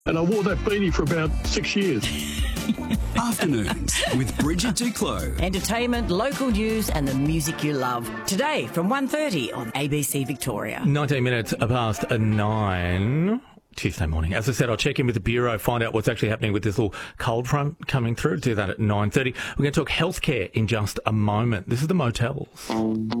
And I wore that beanie for about 6 years. Afternoons with Bridget Duclos. Entertainment, local news and the music you love. Today from 1:30 on ABC Victoria. 19 minutes past 9. Tuesday morning. As I said, I'll check in with the Bureau, find out what's actually happening with this little cold front coming through. Do that at 9:30. We're going to talk healthcare in just a moment. This is the motels.